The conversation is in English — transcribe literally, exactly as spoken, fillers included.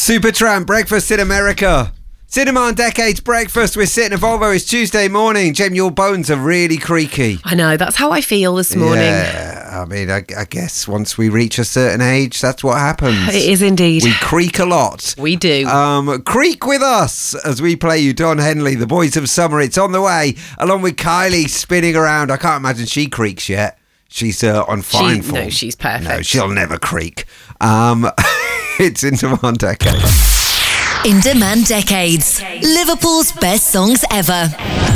Supertramp, Breakfast in America. Cinema on Decades Breakfast. We're sitting at Volvo. It's Tuesday morning. Jamie, your bones are really creaky. I know, that's how I feel this morning. Yeah, I mean, I, I guess once we reach a certain age, that's what happens. It is indeed. We creak a lot. We do. Um, creak with us as we play you Don Henley, The Boys of Summer. It's on the way, along with Kylie spinning around. I can't imagine she creaks yet. She's uh, on fine she, form. No, she's perfect. No, she'll never creak. Um, it's In Demand Decades. In Demand Decades. Liverpool's best songs ever.